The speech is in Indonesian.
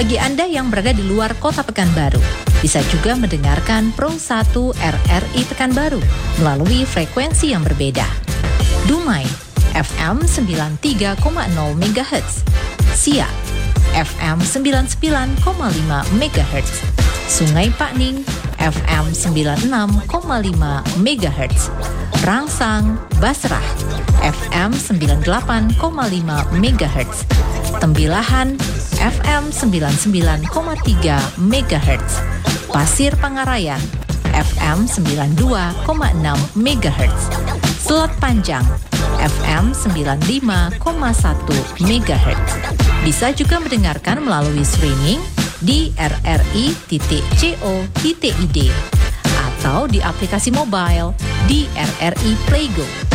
Bagi Anda yang berada di luar kota Pekanbaru, bisa juga mendengarkan Pro 1 RRI Pekanbaru melalui frekuensi yang berbeda. Dumai, FM 93,0 MHz. Siak, FM 99,5 MHz. Sungai Pakning, FM 96,5 MHz. Rangsang, Basrah, FM 98,5 MHz. Tembilahan, FM 99,3 MHz. Pasir Pangarayan, FM 92,6 MHz. Selat Panjang, FM 95,1 MHz. Bisa juga mendengarkan melalui streaming di rri.co.id atau di aplikasi mobile di RRI Playgo.